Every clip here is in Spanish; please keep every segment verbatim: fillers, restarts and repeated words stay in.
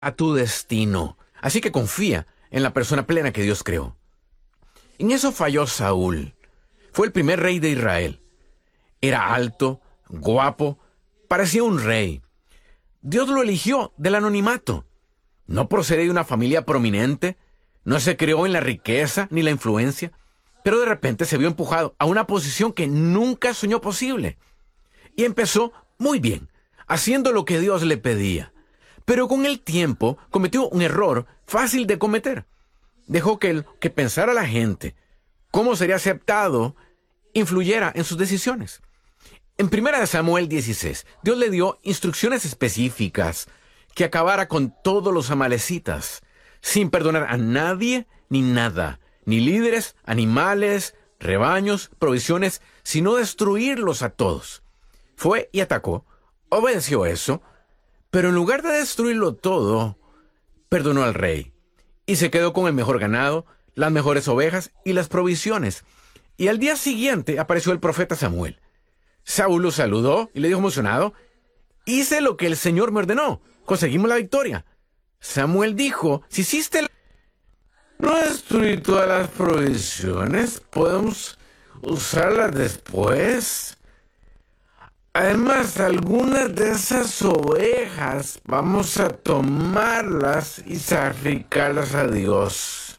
a tu destino. Así que confía en la persona plena que Dios creó. En eso falló Saúl. Fue el primer rey de Israel. Era alto, guapo, parecía un rey. Dios lo eligió del anonimato. No procede de una familia prominente, no se creó en la riqueza ni la influencia, pero de repente se vio empujado a una posición que nunca soñó posible. Y empezó muy bien, haciendo lo que Dios le pedía. Pero con el tiempo cometió un error fácil de cometer. Dejó que el que pensara la gente, cómo sería aceptado, influyera en sus decisiones. En primera de Samuel dieciséis, Dios le dio instrucciones específicas que acabara con todos los amalecitas, sin perdonar a nadie ni nada, ni líderes, animales, rebaños, provisiones, sino destruirlos a todos. Fue y atacó, obedeció eso, pero en lugar de destruirlo todo, perdonó al rey, y se quedó con el mejor ganado, las mejores ovejas y las provisiones. Y al día siguiente apareció el profeta Samuel. Saúl lo saludó y le dijo emocionado: hice lo que el Señor me ordenó, conseguimos la victoria. Samuel dijo: si hiciste... no destruí todas las provisiones, podemos usarlas después. Además, algunas de esas ovejas vamos a tomarlas y sacrificarlas a Dios.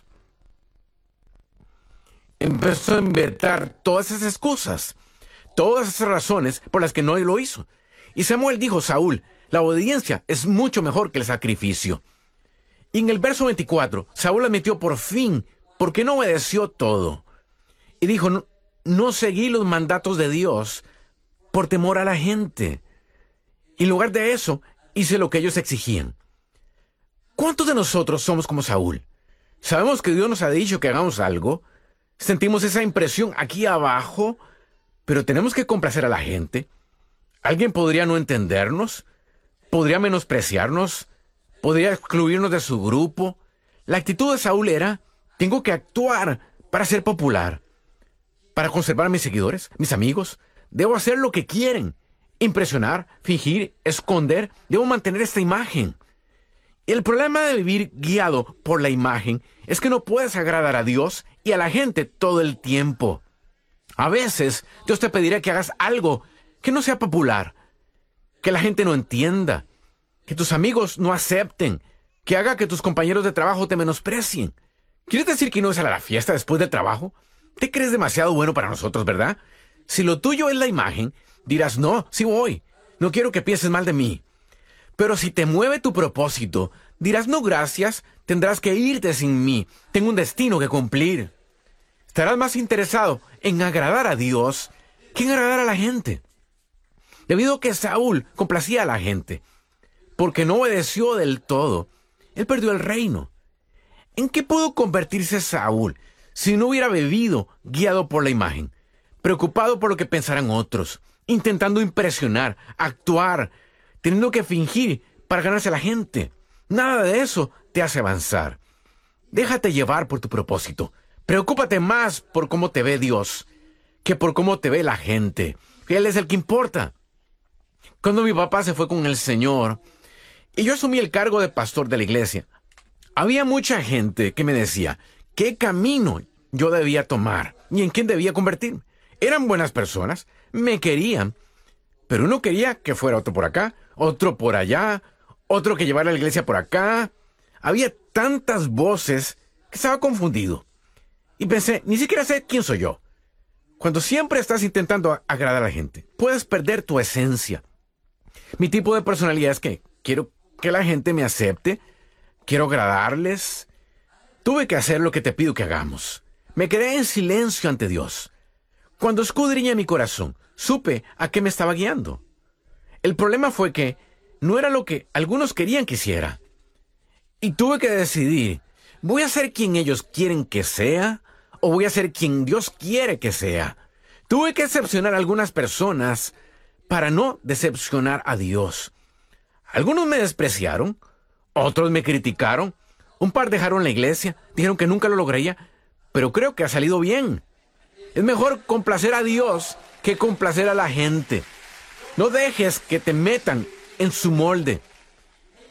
Empezó a inventar todas esas excusas, todas esas razones por las que no lo hizo. Y Samuel dijo: Saúl, la obediencia es mucho mejor que el sacrificio. Y en el verso veinticuatro, Saúl admitió por fin por qué no obedeció todo. Y dijo: no, no seguí los mandatos de Dios por temor a la gente. Y en lugar de eso, hice lo que ellos exigían. ¿Cuántos de nosotros somos como Saúl? Sabemos que Dios nos ha dicho que hagamos algo, sentimos esa impresión aquí abajo, pero tenemos que complacer a la gente. Alguien podría no entendernos, podría menospreciarnos, podría excluirnos de su grupo. La actitud de Saúl era: tengo que actuar para ser popular, para conservar a mis seguidores, mis amigos. Debo hacer lo que quieren, impresionar, fingir, esconder. Debo mantener esta imagen. El problema de vivir guiado por la imagen es que no puedes agradar a Dios y a la gente todo el tiempo. A veces Dios te pedirá que hagas algo que no sea popular, que la gente no entienda, que tus amigos no acepten, que haga que tus compañeros de trabajo te menosprecien. ¿Quieres decir que no es a la fiesta después del trabajo? Te crees demasiado bueno para nosotros, ¿verdad? Si lo tuyo es la imagen, dirás: no, sí voy, no quiero que pienses mal de mí. Pero si te mueve tu propósito, dirás: no, gracias, tendrás que irte sin mí, tengo un destino que cumplir. Estarás más interesado en agradar a Dios que en agradar a la gente. Debido a que Saúl complacía a la gente, porque no obedeció del todo, él perdió el reino. ¿En qué pudo convertirse Saúl si no hubiera vivido guiado por la imagen, preocupado por lo que pensarán otros, intentando impresionar, actuar, teniendo que fingir para ganarse a la gente? Nada de eso te hace avanzar. Déjate llevar por tu propósito. Preocúpate más por cómo te ve Dios que por cómo te ve la gente. Él es el que importa. Cuando mi papá se fue con el Señor y yo asumí el cargo de pastor de la iglesia, había mucha gente que me decía qué camino yo debía tomar y en quién debía convertirme. Eran buenas personas, me querían, pero uno quería que fuera otro por acá, otro por allá, otro que llevara a la iglesia por acá. Había tantas voces que estaba confundido. Y pensé: ni siquiera sé quién soy yo. Cuando siempre estás intentando agradar a la gente, puedes perder tu esencia. Mi tipo de personalidad es que quiero que la gente me acepte, quiero agradarles. Tuve que hacer lo que te pido que hagamos. Me quedé en silencio ante Dios. Cuando escudriñé mi corazón, supe a qué me estaba guiando. El problema fue que no era lo que algunos querían que hiciera. Y tuve que decidir: ¿voy a ser quien ellos quieren que sea o voy a ser quien Dios quiere que sea? Tuve que decepcionar a algunas personas para no decepcionar a Dios. Algunos me despreciaron, otros me criticaron, un par dejaron la iglesia, dijeron que nunca lo lograría, pero creo que ha salido bien. Es mejor complacer a Dios que complacer a la gente. No dejes que te metan en su molde.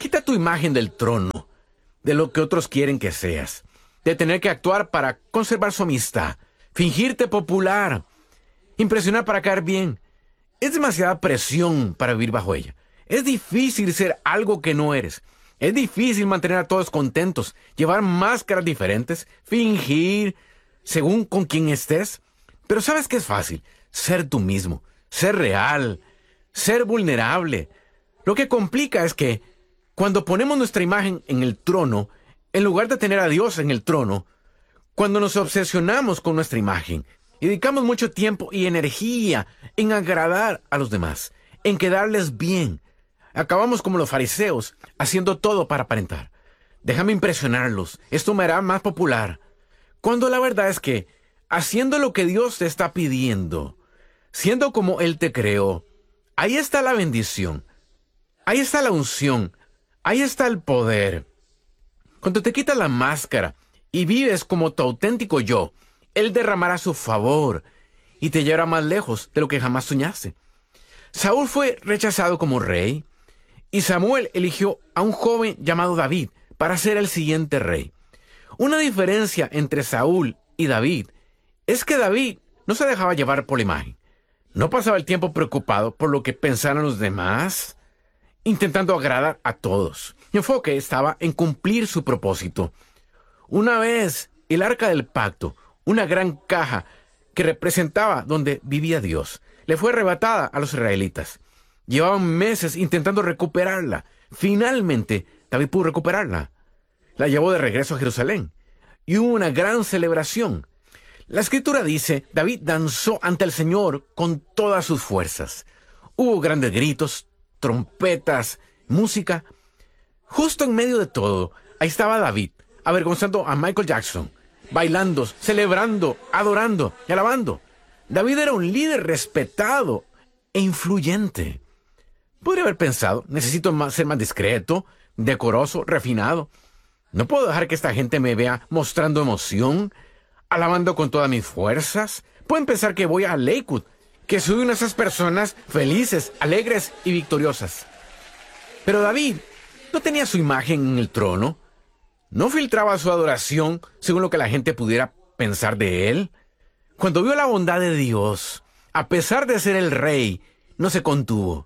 Quita tu imagen del trono, de lo que otros quieren que seas, de tener que actuar para conservar su amistad, fingirte popular, impresionar para caer bien. Es demasiada presión para vivir bajo ella. Es difícil ser algo que no eres. Es difícil mantener a todos contentos, llevar máscaras diferentes, fingir según con quién estés. Pero ¿sabes qué es fácil? Ser tú mismo, ser real, ser vulnerable. Lo que complica es que cuando ponemos nuestra imagen en el trono, en lugar de tener a Dios en el trono, cuando nos obsesionamos con nuestra imagen y dedicamos mucho tiempo y energía en agradar a los demás, en quedarles bien, acabamos como los fariseos, haciendo todo para aparentar. Déjame impresionarlos, esto me hará más popular. Cuando la verdad es que, haciendo lo que Dios te está pidiendo, siendo como Él te creó, ahí está la bendición, ahí está la unción, ahí está el poder. Cuando te quitas la máscara y vives como tu auténtico yo, Él derramará su favor y te llevará más lejos de lo que jamás soñaste. Saúl fue rechazado como rey y Samuel eligió a un joven llamado David para ser el siguiente rey. Una diferencia entre Saúl y David es que David no se dejaba llevar por la imagen. No pasaba el tiempo preocupado por lo que pensaran los demás, intentando agradar a todos. Mi enfoque estaba en cumplir su propósito. Una vez, el arca del pacto, una gran caja que representaba donde vivía Dios, le fue arrebatada a los israelitas. Llevaban meses intentando recuperarla. Finalmente, David pudo recuperarla. La llevó de regreso a Jerusalén y hubo una gran celebración. La escritura dice, David danzó ante el Señor con todas sus fuerzas. Hubo grandes gritos, trompetas, música. Justo en medio de todo, ahí estaba David, avergonzando a Michael Jackson, bailando, celebrando, adorando y alabando. David era un líder respetado e influyente. Podría haber pensado, necesito más, ser más discreto, decoroso, refinado. No puedo dejar que esta gente me vea mostrando emoción, alabando con todas mis fuerzas. Pueden pensar que voy a Lakewood, que soy una de esas personas felices, alegres y victoriosas. Pero David no tenía su imagen en el trono. No filtraba su adoración según lo que la gente pudiera pensar de él. Cuando vio la bondad de Dios, a pesar de ser el rey, no se contuvo.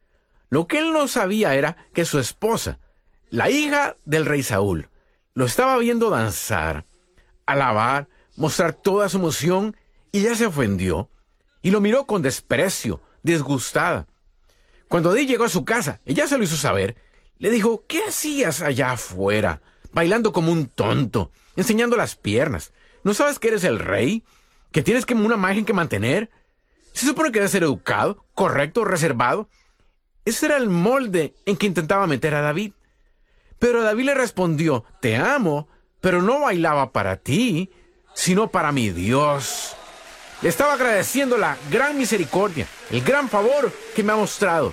Lo que él no sabía era que su esposa, la hija del rey Saúl, lo estaba viendo danzar, alabar, mostrar toda su emoción, y ella se ofendió y lo miró con desprecio, disgustada. Cuando David llegó a su casa, ella se lo hizo saber. Le dijo, ¿qué hacías allá afuera, bailando como un tonto, enseñando las piernas? ¿No sabes que eres el rey? ¿Que tienes que una imagen que mantener? ¿Se supone que debes ser educado, correcto, reservado? Ese era el molde en que intentaba meter a David. Pero David le respondió, te amo, pero no bailaba para ti, sino para mi Dios. Le estaba agradeciendo la gran misericordia, el gran favor que me ha mostrado.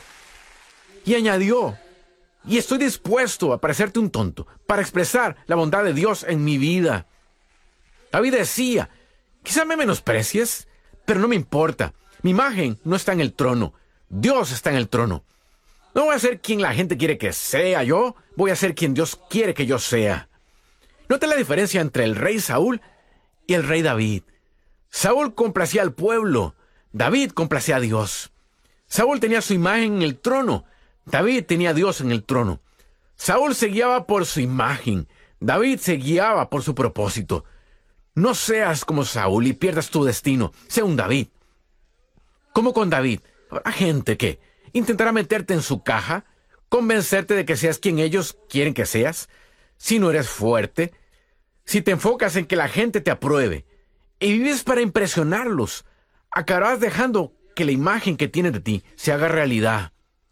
Y añadió, y estoy dispuesto a parecerte un tonto para expresar la bondad de Dios en mi vida. David decía, quizá me menosprecies, pero no me importa. Mi imagen no está en el trono. Dios está en el trono. No voy a ser quien la gente quiere que sea yo, voy a ser quien Dios quiere que yo sea. Nota la diferencia entre el rey Saúl y el rey David. Saúl complacía al pueblo, David complacía a Dios. Saúl tenía su imagen en el trono, David tenía a Dios en el trono. Saúl se guiaba por su imagen, David se guiaba por su propósito. No seas como Saúl y pierdas tu destino, sea un David. Como con David, habrá gente que intentará meterte en su caja, convencerte de que seas quien ellos quieren que seas. Si no eres fuerte, si te enfocas en que la gente te apruebe y vives para impresionarlos, acabarás dejando que la imagen que tienen de ti se haga realidad.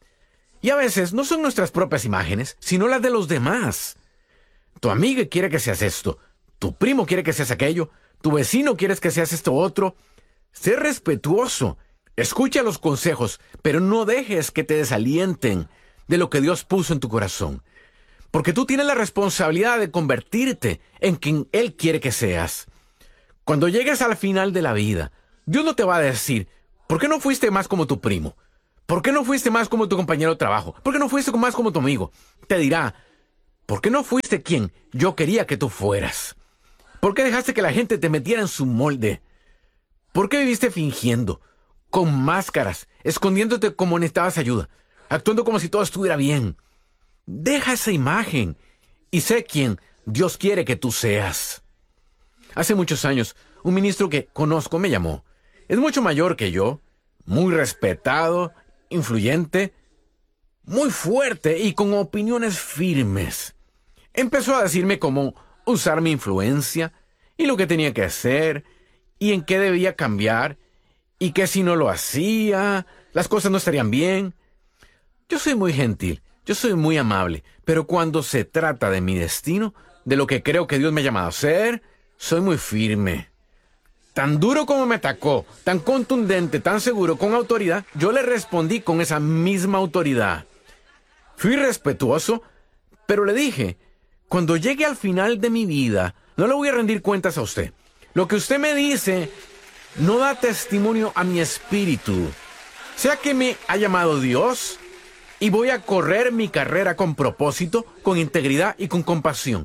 Y a veces no son nuestras propias imágenes, sino las de los demás. Tu amiga quiere que seas esto, tu primo quiere que seas aquello, tu vecino quiere que seas esto otro. Sé respetuoso, escucha los consejos, pero no dejes que te desalienten de lo que Dios puso en tu corazón. Porque tú tienes la responsabilidad de convertirte en quien Él quiere que seas. Cuando llegues al final de la vida, Dios no te va a decir, ¿por qué no fuiste más como tu primo? ¿por qué no fuiste más como tu compañero de trabajo? ¿Por qué no fuiste más como tu amigo? Te dirá, ¿por qué no fuiste quien yo quería que tú fueras? ¿Por qué dejaste que la gente te metiera en su molde? ¿Por qué viviste fingiendo, con máscaras, escondiéndote como necesitabas ayuda, actuando como si todo estuviera bien? Deja esa imagen y sé quien Dios quiere que tú seas. Hace muchos años, un ministro que conozco me llamó. Es mucho mayor que yo, muy respetado, influyente, muy fuerte y con opiniones firmes. Empezó a decirme cómo usar mi influencia y lo que tenía que hacer y en qué debía cambiar y que si no lo hacía, las cosas no estarían bien. Yo soy muy gentil, yo soy muy amable, pero cuando se trata de mi destino, de lo que creo que Dios me ha llamado a ser, soy muy firme. Tan duro como me atacó, tan contundente, tan seguro, con autoridad, yo le respondí con esa misma autoridad. Fui respetuoso, pero le dije, cuando llegue al final de mi vida, no le voy a rendir cuentas a usted. Lo que usted me dice no da testimonio a mi espíritu. Sea que me ha llamado Dios y voy a correr mi carrera con propósito, con integridad y con compasión.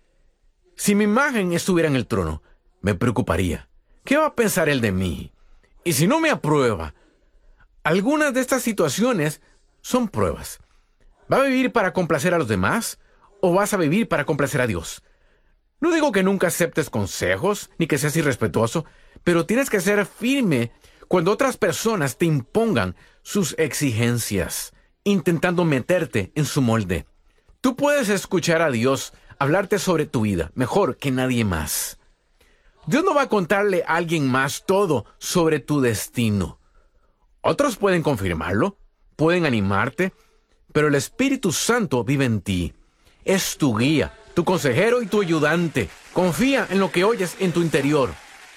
Si mi imagen estuviera en el trono, me preocuparía. ¿Qué va a pensar él de mí? Y si no me aprueba, algunas de estas situaciones son pruebas. ¿Va a vivir para complacer a los demás o vas a vivir para complacer a Dios? No digo que nunca aceptes consejos ni que seas irrespetuoso, pero tienes que ser firme cuando otras personas te impongan sus exigencias, intentando meterte en su molde. Tú puedes escuchar a Dios hablarte sobre tu vida mejor que nadie más. Dios no va a contarle a alguien más todo sobre tu destino. Otros pueden confirmarlo, pueden animarte, pero el Espíritu Santo vive en ti. Es tu guía, tu consejero y tu ayudante. Confía en lo que oyes en tu interior.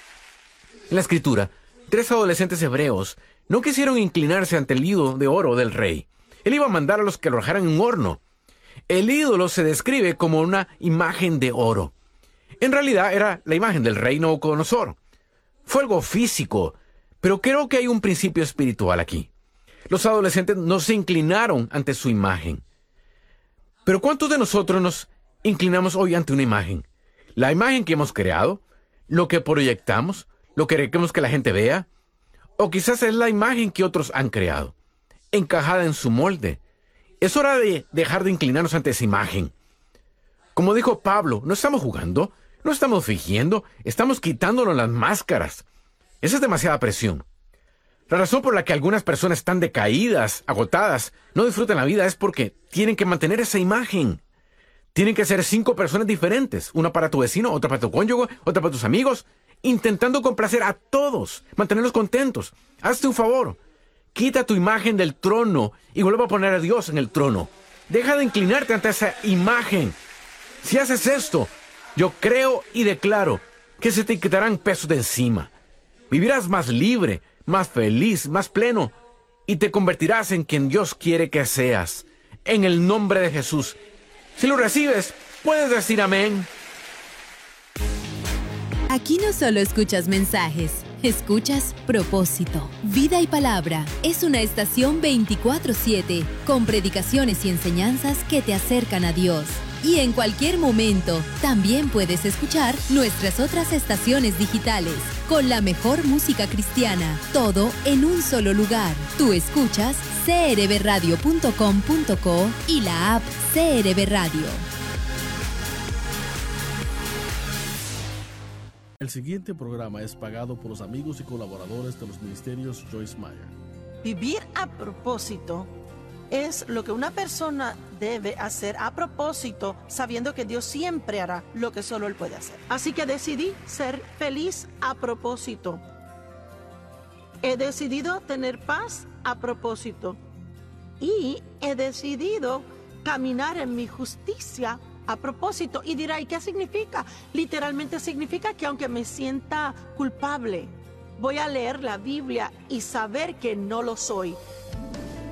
En la Escritura, tres adolescentes hebreos no quisieron inclinarse ante el ídolo de oro del rey. Él iba a mandar a los que lo arrojaran en un horno. El ídolo se describe como una imagen de oro. En realidad era la imagen del rey Nabucodonosor. Fue algo físico, pero creo que hay un principio espiritual aquí. Los adolescentes no se inclinaron ante su imagen. Pero ¿cuántos de nosotros nos inclinamos hoy ante una imagen? La imagen que hemos creado, lo que proyectamos, lo que queremos que la gente vea, o quizás es la imagen que otros han creado, encajada en su molde. Es hora de dejar de inclinarnos ante esa imagen. Como dijo Pablo, no estamos jugando, no estamos fingiendo, estamos quitándonos las máscaras. Esa es demasiada presión. La razón por la que algunas personas están decaídas, agotadas, no disfrutan la vida es porque tienen que mantener esa imagen. Tienen que ser cinco personas diferentes, una para tu vecino, otra para tu cónyuge, otra para tus amigos, intentando complacer a todos, mantenerlos contentos. Hazte un favor, quita tu imagen del trono y vuelve a poner a Dios en el trono. Deja de inclinarte ante esa imagen. Si haces esto, yo creo y declaro que se te quitarán pesos de encima. Vivirás más libre, más feliz, más pleno, y te convertirás en quien Dios quiere que seas. En el nombre de Jesús. Si lo recibes, puedes decir amén. Aquí no solo escuchas mensajes, escuchas propósito. Vida y Palabra es una estación veinticuatro siete con predicaciones y enseñanzas que te acercan a Dios. Y en cualquier momento, también puedes escuchar nuestras otras estaciones digitales, con la mejor música cristiana, todo en un solo lugar. Tú escuchas c r b radio punto com punto co y la app C R B Radio. El siguiente programa es pagado por los amigos y colaboradores de los ministerios Joyce Meyer. Vivir a propósito es lo que una persona debe hacer a propósito, sabiendo que Dios siempre hará lo que solo Él puede hacer. Así que decidí ser feliz a propósito. He decidido tener paz a propósito. Y he decidido caminar en mi justicia a propósito. Y dirá, ¿y qué significa? Literalmente significa que aunque me sienta culpable, voy a leer la Biblia y saber que no lo soy.